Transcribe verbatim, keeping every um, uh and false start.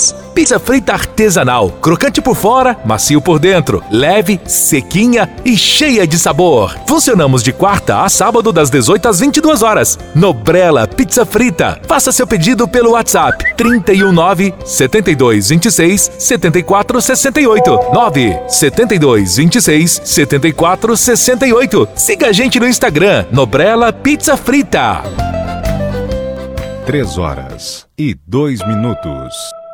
sabores. Pizza frita artesanal, crocante por fora, macio por dentro, leve, sequinha e cheia de sabor. Funcionamos de quarta a sábado das dezoito às vinte e duas horas. Nobrela Pizza Frita. Faça seu pedido pelo WhatsApp trinta e um nove, setenta e dois, vinte e seis, setenta e quatro, sessenta e oito. nove setenta e dois, vinte e seis, setenta e quatro, sessenta e oito. Siga a gente no Instagram, Nobrela Pizza Frita. Três horas e dois minutos.